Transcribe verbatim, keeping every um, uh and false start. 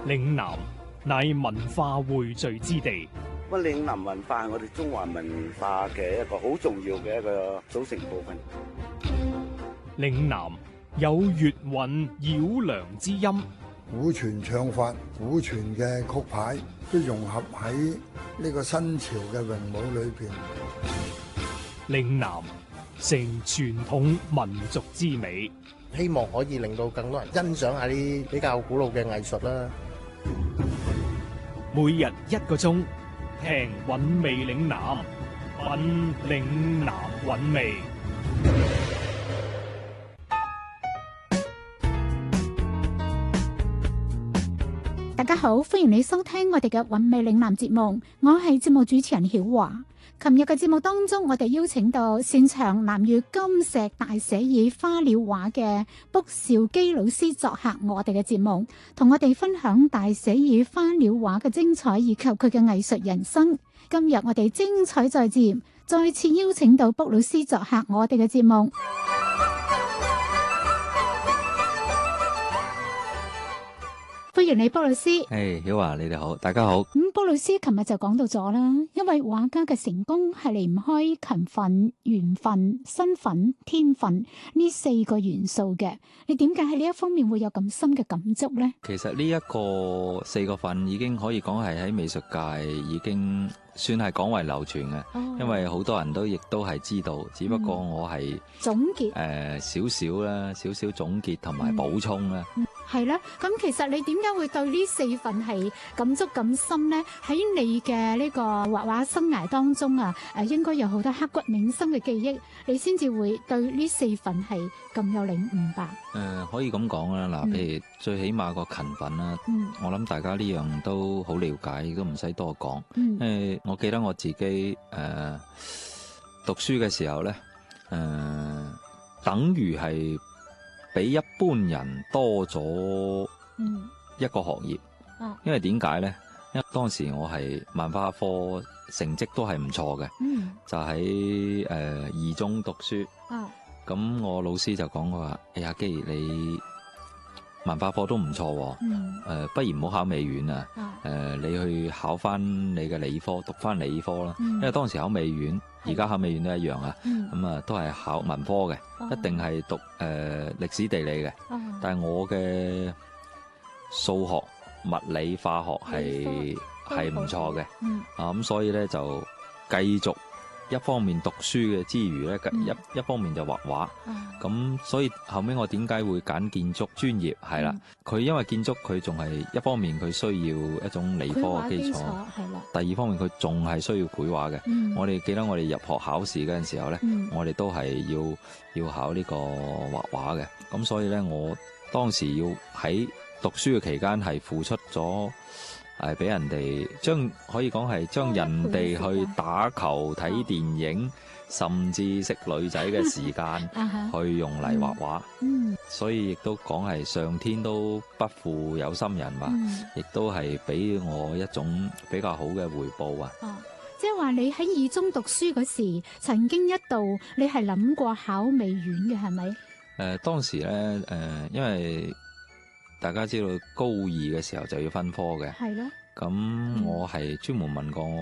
嶺南乃文化匯聚之地。 乜嶺南文化係我哋中華文化嘅一個好重要嘅一個組成部分。 嶺南有粵韻繞梁之音， 古傳唱法、古傳嘅曲牌都融合喺呢個新潮嘅詠舞裏邊。 嶺南成傳統民族之美， 希望可以令到更多人欣賞下啲比較古老嘅藝術啦。 每日一個鐘，聽韻味嶺南，品嶺南韻味。 大家好，歡迎你收聽我哋嘅韻味嶺南節目，我係節目主持人曉華。琴日嘅節目當中，我哋邀請到擅長南粵金石大寫意花鳥畫嘅卜兆基老師作客我哋嘅節目，同我哋分享大寫意花鳥畫嘅精彩以及佢嘅藝術人生。今日我哋精彩再接，再次邀請到卜老師作客我哋嘅節目。歡迎你，卜老師。 誒，曉華，你哋好，大家好。 咁卜老師琴日就講到咗啦，因為畫家嘅成功係離唔開勤奮、緣分、身份、天分呢四個元素嘅。你點解喺呢一方面會有咁深嘅感觸呢？ 其實呢一個四個份已經可以講係喺美術界已經算係廣為流傳嘅，哦、因為好多人都亦都係知道，只不過我係、嗯、總結誒少少啦，少少總結同埋補充啦。嗯嗯係啦，咁其實你點解會對呢四份係感觸咁深呢？喺你嘅呢個畫畫生涯當中啊，誒應該有好多刻骨銘心嘅記憶，你先至會對呢四份係咁有領悟吧？ 誒、呃，可以咁講啦，嗱、嗯，譬如最起碼個勤奮啦，嗯、我諗大家呢樣都好了解，亦都唔使多講。誒、嗯，我記得我自己誒、呃、讀書嘅時候咧，誒、呃、等於係比一般人多咗一個學業，嗯啊、因為點解咧？因為當時我係萬花科成績都係唔錯嘅，嗯、就喺誒、呃、二中讀書。咁、啊、我老師就講話：哎呀，既然你萬花科都唔錯，誒、嗯呃，不如唔好考美院啊！誒、啊呃，你去考翻你嘅理科，讀翻理科啦。嗯、因為當時考美院，而家考美院都一樣啊。咁啊、嗯，都係考文科嘅，啊、一定係讀誒歷、呃、史地理嘅。啊、但係我嘅數學、物理、化學係係唔錯嘅。嗯、啊，咁所以咧就繼續。一方面讀書嘅之餘咧，一、嗯、一方面就畫畫。咁、嗯、所以後尾我點解會揀建築專業？係啦，佢、嗯、因為建築佢仲係一方面佢需要一種理科嘅基礎，係啦。第二方面佢仲係需要繪畫嘅。嗯、我哋記得我哋入學考試嗰陣時候咧，嗯、我哋都係要要考呢個畫畫嘅。咁所以咧，我當時要喺讀書嘅期間係付出咗。係俾人哋將可以講係將人哋去打球、睇電影，甚至識女仔嘅時間去用嚟畫畫。嗯，所以亦都講係上天都不負有心人吧，亦、嗯、都係俾我一種比較好嘅回報啊。 哦，即係話你喺二中讀書嗰時，曾經一度你係諗過考美院嘅係咪？誒、 呃，當時咧，誒、呃，因為大家知道高二嘅時候就要分科嘅，係咯。咁我係專門問過